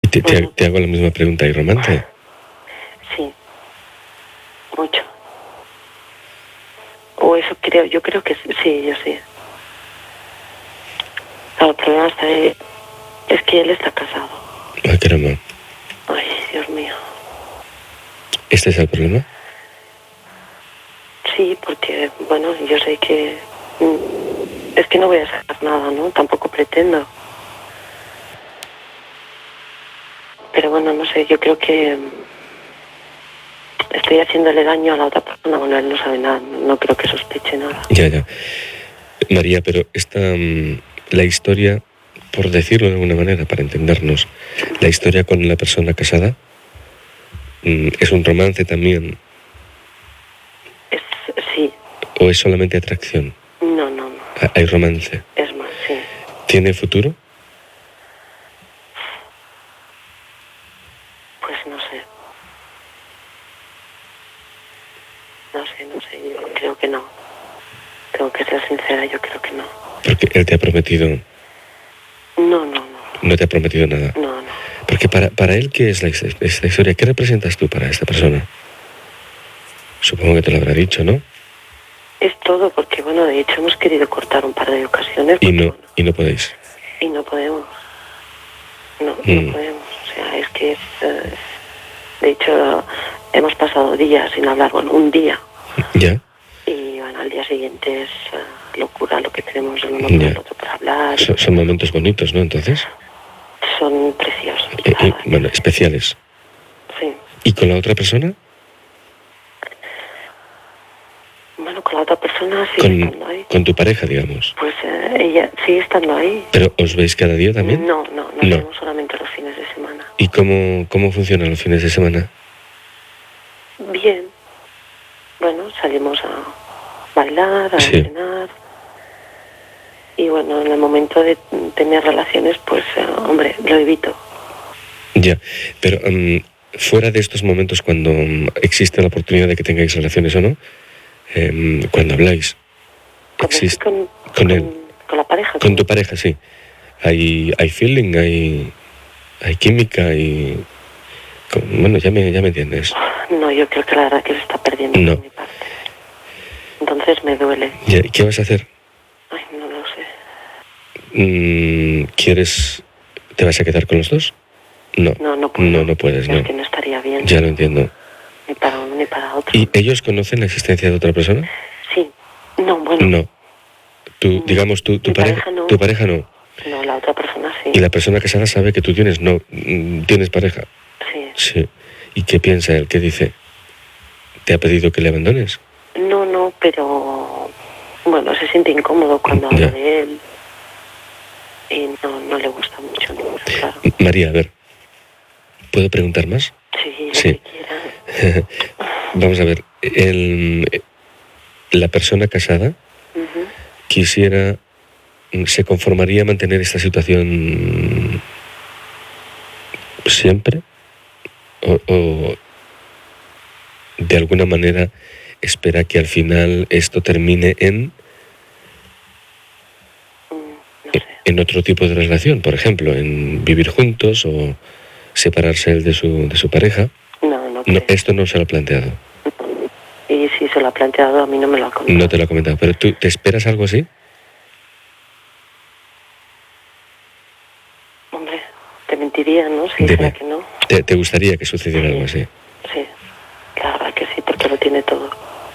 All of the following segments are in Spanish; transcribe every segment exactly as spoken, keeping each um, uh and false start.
Te, te, Bueno. te hago la misma pregunta. ¿Hay romance? Sí, mucho. O eso creo, yo creo que sí, sí, yo sí. Claro, el problema está ahí, es que él está casado. Ah, caramba. Ay, Dios mío. ¿Este es el problema? Sí, porque, bueno, yo sé que... mm, es que no voy a sacar nada, ¿no? Tampoco pretendo. Pero bueno, no sé, yo creo que... mm, estoy haciéndole daño a la otra persona. Bueno, él no sabe nada, no creo que sospeche nada. Ya, ya. María, pero esta... mm, la historia, por decirlo de alguna manera, para entendernos, la historia con la persona casada, mm, ¿es un romance también Es, sí, o es solamente atracción? no, no, no. Ah, hay romance. Es más, sí. ¿Tiene futuro? Pues no sé. No sé, no sé, yo creo que no. Tengo que ser sincera, yo creo que no. Porque él te ha prometido... No, no, no. No te ha prometido nada. No, no. Porque para, para él, ¿qué es la, esta historia? ¿Qué representas tú para esta persona? Supongo que te lo habrá dicho, ¿no? Es todo porque, bueno, de hecho hemos querido cortar un par de ocasiones. Y porque, no, bueno, y no podéis. y no podemos. No, Mm. no podemos. O sea, es que es... eh, de hecho, hemos pasado días sin hablar. Bueno, un día. ¿Ya? Y bueno, al día siguiente es eh, locura lo que tenemos el uno con Ya. el otro para hablar. Son, son momentos bonitos, ¿no? Entonces, Son preciosos. Eh, la eh, verdad. bueno, especiales. Sí. ¿Y con la otra persona? Bueno, con la otra persona sigue Con, estando ahí. con tu pareja, digamos. Pues eh, ella sigue estando ahí. ¿Pero os veis cada día también? No, no, nos No. vemos solamente los fines de semana. ¿Y cómo, cómo funcionan los fines de semana? Bien. Bueno, salimos a bailar, a Sí. cenar. Y bueno, en el momento de tener relaciones, pues, eh, hombre, lo evito. Ya, pero mm, fuera de estos momentos cuando mm, existe la oportunidad de que tengáis relaciones o no, em, cuando habláis, Cuando estoy existe con, con él, con la pareja. con tu pareja, sí. Hay, hay feeling, hay, hay química, hay... con- bueno, ya me, ya me entiendes. No, yo creo que la verdad que se está perdiendo No. por mi parte. Entonces me duele. Ya, ¿y qué vas a hacer? Ay, no lo sé. Mm, ¿Quieres... ¿Te vas a quedar con los dos? No, No, no puedo. no, no puedes, Es no. que no estaría bien. Ya lo entiendo. Ni para uno ni para otro. ¿Y ellos conocen la existencia de otra persona? Sí. No, bueno. No. Tú, No. digamos, tu, tu Mi pareja, pareja no. tu pareja no. No, la otra persona sí. Y la persona casada sabe que tú tienes, no, mm, tienes pareja. Sí. Sí. ¿Y qué piensa él? ¿Qué dice? ¿Te ha pedido que le abandones? No, no, pero... Bueno, se siente incómodo cuando Ya. hablo de él. Y no, no le gusta mucho, ¿no? Claro. María, a ver, ¿puedo preguntar más? Sí, lo Sí. que quiera. Vamos a ver, el, la persona casada Ujú. quisiera, se conformaría a mantener esta situación siempre o, o de alguna manera espera que al final esto termine en, Mm, No sé. en otro tipo de relación, por ejemplo, en vivir juntos o separarse él de su, de su pareja. No, no No, creo. esto no se lo ha planteado, Y si se lo ha planteado, a mí no me lo ha contado. no te lo ha comentado, pero ¿tú te esperas algo así? Hombre, te mentiría, ¿no? Si Dime. dijera que no. ¿Te, te gustaría que sucediera algo así? Sí, la verdad que sí, porque lo tiene todo.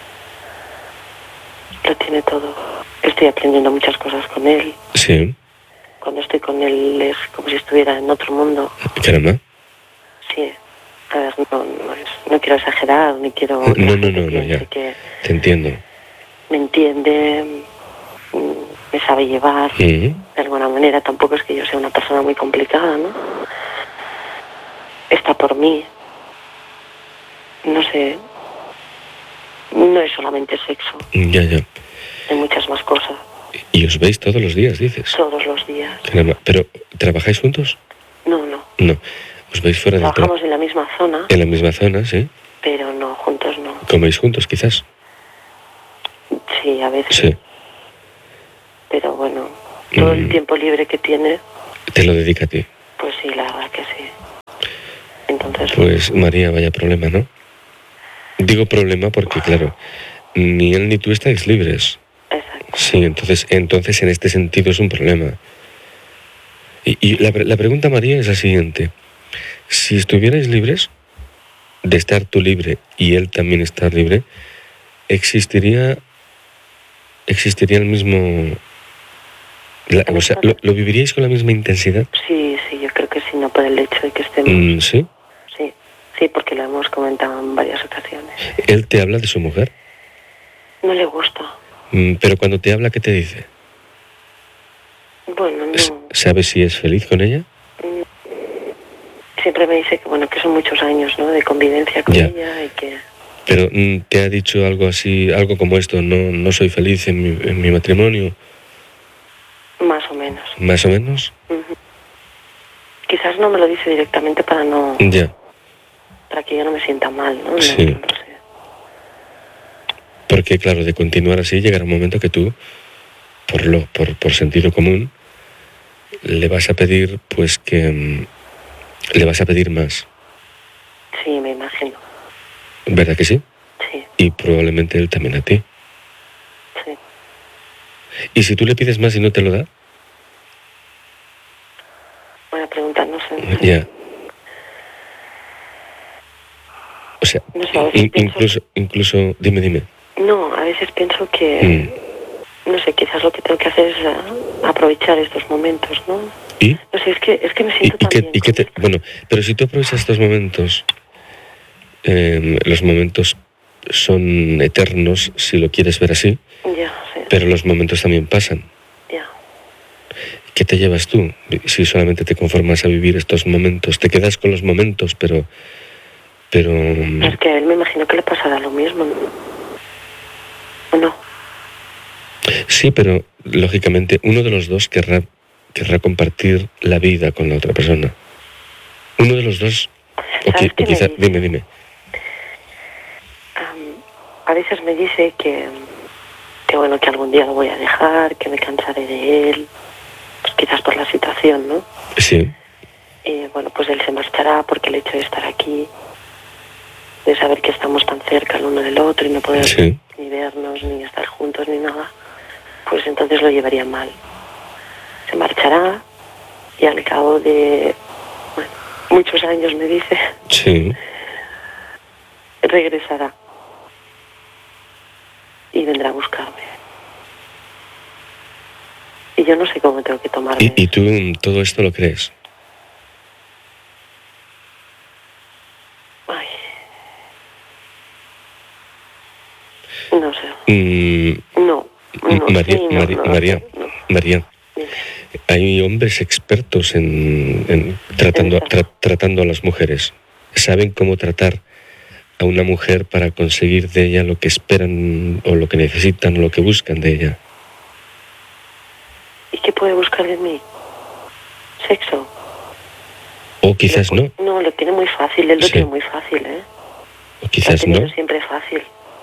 Lo tiene todo. Estoy aprendiendo muchas cosas con él. Sí, Cuando estoy con él es como si estuviera en otro mundo. caramba. Sí. A ver, no, no, es- no quiero exagerar, ni quiero No, que la no, gente no, no, piense ya. que Te entiendo. me entiende, mm, me sabe llevar. Mm, De alguna manera, tampoco es que yo sea una persona muy complicada, ¿no? Está por mí. No sé. No es solamente sexo, Ya, ya. hay muchas más cosas. ¿Y os veis todos los días, dices? Todos los días. Caramba. ¿Pero trabajáis juntos? No, no. No. ¿Os veis fuera del trabajo? Trabajamos en la misma zona, En la misma zona, sí. pero no, juntos no. ¿Coméis juntos, quizás? Sí, a veces. Sí. Pero bueno, todo el Mm. tiempo libre que tiene, Te lo dedica a ti. pues sí, la verdad que sí. entonces... Pues María, vaya problema, ¿no? Digo problema porque, claro, ni él ni tú estáis libres. Exacto. Sí, entonces, entonces en este sentido es un problema. Y, y la, la pregunta, María, es la siguiente. Si estuvierais libres, de estar tú libre y él también estar libre, ¿existiría, existiría el mismo... La, o sea, ¿lo, ¿lo viviríais con la misma intensidad? Sí, sí, yo creo que sí, no por el hecho de que estemos... Mm, ¿Sí? Sí, sí, porque lo hemos comentado en varias ocasiones. ¿Él te habla de su mujer? No le gusta. Mm, pero cuando te habla, ¿qué te dice? Bueno, no... ¿Sabes si es feliz con ella? Siempre me dice que, bueno, que son muchos años, ¿no?, de convivencia con ya. ella y que... Pero mm, te ha dicho algo así, algo como esto, no, no soy feliz en mi, en mi matrimonio. Más o menos. ¿Más o menos? Uh-huh. Quizás no me lo dice directamente para no... Ya. Para que yo no me sienta mal, ¿no? Sí. No, no sé. Porque, claro, de continuar así llegará un momento que tú, por, lo, por, por sentido común, le vas a pedir, pues que... Mm, le vas a pedir más. Sí, me imagino. ¿Verdad que sí? Sí. Y probablemente él también a ti. Sí. ¿Y si tú le pides más y no te lo da? Buena pregunta, no sé. No sé. Ya. O sea, no sé, in, pienso... incluso, incluso, dime, dime. No, a veces pienso que, mm. no sé, quizás lo que tengo que hacer es uh, aprovechar estos momentos, ¿no? ¿Y? No sé, es que, es que me siento ¿Y, y tan qué, bien y qué te, esto. bueno, pero si tú aprovechas estos momentos, eh, los momentos son eternos, si lo quieres ver así, Ya, sí. pero los momentos también pasan. Ya. ¿Qué te llevas tú? Si solamente te conformas a vivir estos momentos, te quedas con los momentos, pero... pero Es que a él me imagino que le pasará lo mismo, ¿no? ¿O no? Sí, pero lógicamente uno de los dos querrá, querrá compartir la vida con la otra persona. Uno de los dos, o, qui, o quizá, dime, dime. Um, a veces me dice que, que, bueno, que algún día lo voy a dejar, que me cansaré de él, pues quizás por la situación, ¿no? Sí. Y bueno, pues él se marchará porque el hecho de estar aquí, de saber que estamos tan cerca el uno del otro y no poder sí. ni vernos, ni estar juntos, ni nada, pues entonces lo llevaría mal. Se marchará y al cabo de, bueno, muchos años, me dice, sí. regresará y vendrá a buscarme. Y yo no sé cómo tengo que tomarme. ¿Y, y tú todo esto lo crees? Ay. No sé. Mm, no, no. María, Sí, no, María, no, María, no. María. Hay hombres expertos en, en tratando, tra, tratando a las mujeres. Saben cómo tratar a una mujer para conseguir de ella lo que esperan o lo que necesitan o lo que buscan de ella. ¿Y qué puede buscar de mí? ¿Sexo? O quizás lo, no. No, lo tiene muy fácil, él lo sí. tiene muy fácil, ¿eh? O quizás lo ha no. siempre fácil.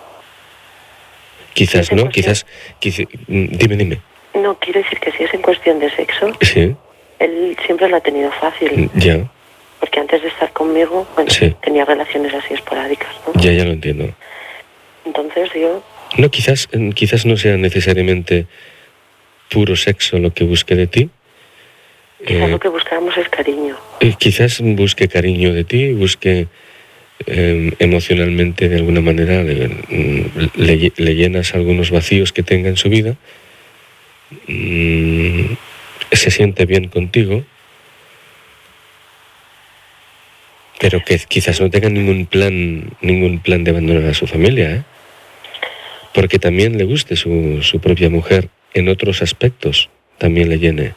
Quizás no, quizás, quizás... Dime, dime. No, quiero decir que si es en cuestión de sexo, sí. él siempre lo ha tenido fácil. Ya. Porque antes de estar conmigo, bueno, sí. tenía relaciones así esporádicas, ¿no? Ya, ya lo entiendo. Entonces yo... No, quizás, quizás no sea necesariamente puro sexo lo que busque de ti. Quizás eh, lo que buscamos es cariño. Eh, quizás busque cariño de ti, busque eh, emocionalmente de alguna manera, le, le, le llenas algunos vacíos que tenga en su vida, mm, se siente bien contigo, pero que quizás no tenga ningún plan, ningún plan de abandonar a su familia, ¿eh? Porque también le guste su, su propia mujer en otros aspectos, también le llene.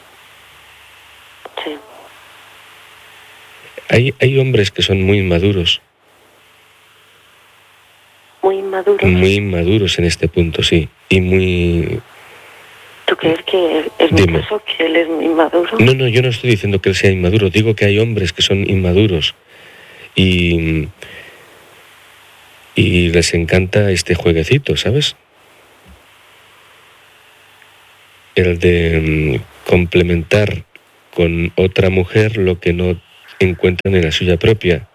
Sí. Hay, hay hombres que son muy inmaduros. Muy inmaduros. Muy inmaduros en este punto, sí. Y muy... ¿Tú crees que es mi caso, que él es inmaduro? No, no, yo no estoy diciendo que él sea inmaduro. Digo que hay hombres que son inmaduros. Y... Y les encanta este jueguecito, ¿sabes? El de complementar con otra mujer lo que no encuentran en la suya propia.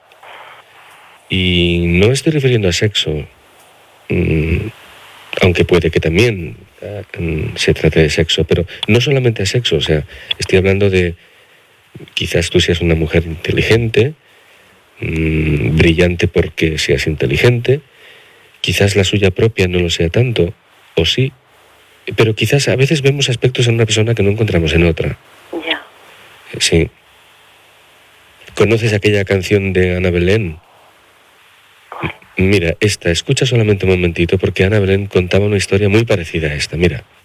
Y no estoy refiriendo a sexo, mmm, aunque puede que también uh, se trate de sexo, pero no solamente a sexo, o sea, estoy hablando de, quizás tú seas una mujer inteligente, mmm, brillante porque seas inteligente, quizás la suya propia no lo sea tanto, o sí, pero quizás a veces vemos aspectos en una persona que no encontramos en otra. Ya. Sí. ¿Conoces aquella canción de Ana Belén? Mira, esta, escucha solamente un momentito, porque Ana Belén contaba una historia muy parecida a esta, mira.